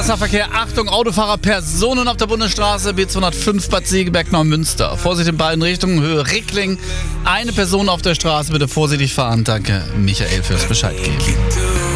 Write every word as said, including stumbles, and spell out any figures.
Nahverkehr. Achtung, Autofahrer, Personen auf der Bundesstraße B zweihundertfünf Bad Segeberg-Neumünster. Vorsicht in beiden Richtungen, Höhe Rickling. Eine Person auf der Straße, bitte vorsichtig fahren. Danke, Michael, fürs Bescheid geben.